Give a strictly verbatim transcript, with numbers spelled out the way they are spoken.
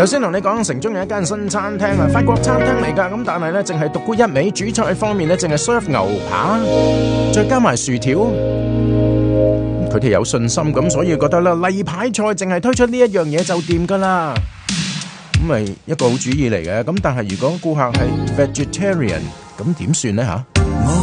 頭先同你講城中有一間新餐廳啊，法國餐廳嚟㗎，咁但係咧淨係獨沽一味，主菜方面咧淨係 serve 牛扒，再加埋薯條。佢哋有信心咁，所以覺得啦，例牌菜淨係推出呢一樣嘢就掂㗎啦。咁咪一個好主意嚟嘅。咁但係如果顧客係 vegetarian，咁點算呢吓？